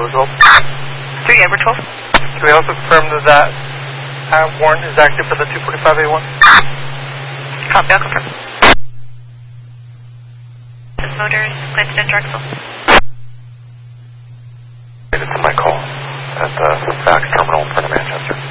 as well? 3 Edward 12. Can we also confirm that warrant is active for the 245A1? Copy, I'll confirm. This Motors, Clinton and Drexel. It's my call at the fax terminal in front of Manchester.